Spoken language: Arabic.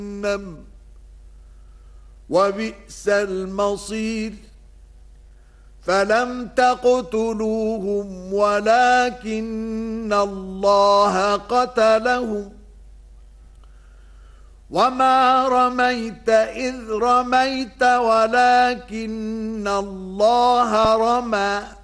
وبئس المصير فلم تقتلوهم ولكن الله قتلهم وما رميت إذ رميت ولكن الله رمى